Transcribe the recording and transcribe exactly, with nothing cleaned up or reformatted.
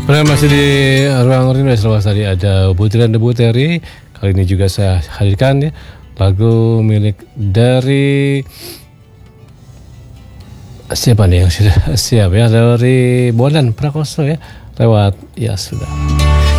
Pernah masih di ruang rindu selepas tadi ada butiran debu Terry. Kali ini juga saya hadirkan ya lagu milik dari siapa nih yang sudah siap ya, dari Bondan Prakoso ya, lewat Ya Sudah.